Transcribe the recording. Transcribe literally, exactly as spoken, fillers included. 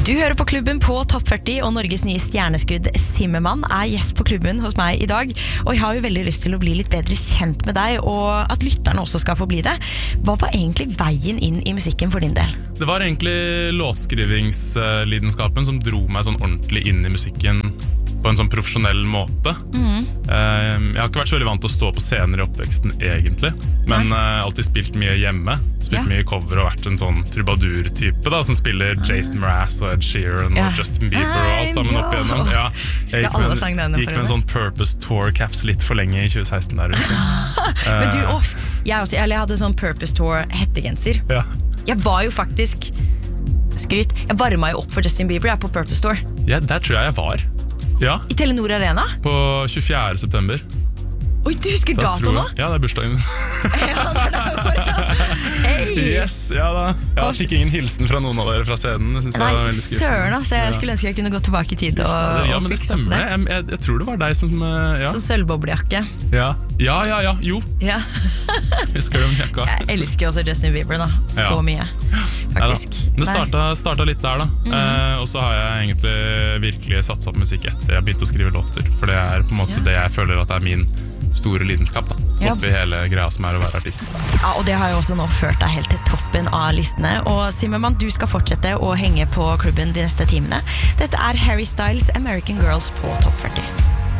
Du hører på klubben på Topp førti, og Norges nye stjerneskudd Zimmermann er gjest på klubben hos meg i dag. Og jeg har jo veldig lyst til å bli litt bedre kjent med deg, og at lytterne også skal få bli det. Hva var egentlig veien inn i musikken for din del? Det var egentlig låtskrivingslidenskapen som dro meg sånn ordentlig inn i musikken på en sånn profesjonell måte. Mm. Jeg har ikke vært så veldig vant til å stå på scener i oppveksten egentlig, men jeg har alltid spilt mye hjemme, spilt ja. mye cover og vært en sånn trubadur-type da, som spiller Jason Mraz og Ed Sheeran ja. og Justin Bieber og alt sammen opp igjennom. Ja, jeg gikk med, en, gikk med en sånn Purpose Tour caps litt for lenge i tjue seksten der ute. Men du, oh, jeg, også, jeg hadde sånn Purpose Tour hettegenser. Ja. Jeg var jo faktisk, skryt, jeg varmet jo opp for Justin Bieber jeg, på Purpose Tour. Ja, der tror jeg jeg var. Ja. I Telenor Arena? På tjuefjerde september. Oi, du husker dato nå? Ja, det er bursdagen. Ja, det er derfor. Hei! Yes, ja da. Jeg fikk ingen hilsen fra noen av dere fra scenen. Nei, søren altså. Jeg skulle ønske jeg kunne gå tilbake i tid og, ja, men det stemmer. Det. Jeg, jeg, jeg tror det var deg som... Ja. Sånn sølvboblejakke. Ja, ja, ja, ja. jo. Ja. Husker du om jakka? Jeg elsker jo også Justin Bieber da. Så ja. mye. Faktisk. Ja, det starta, starta litt der da. Mm. Eh, og så har jeg egentlig virkelig satset på musikk etter jeg begynte å skrive låter. For det er på en måte ja. det jeg føler at er min store lidenskap da, ja. oppi hele greia som er å være artist. Ja, og det har jo også nå ført deg helt til toppen av listene. Og Zimmermann, du skal fortsette å henge på klubben de neste timene. Dette er Harry Styles, American Girls på Topp førti.